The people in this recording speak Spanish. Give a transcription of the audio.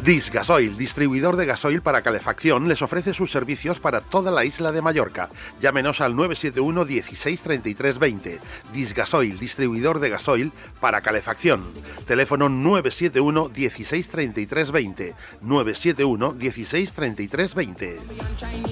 Disgasoil, distribuidor de gasoil para calefacción, les ofrece sus servicios para toda la isla de Mallorca. Llámenos al 971 16 33 20. Disgasoil, distribuidor de gasoil para calefacción. Teléfono 971 16 33 20. 971 16 33 20.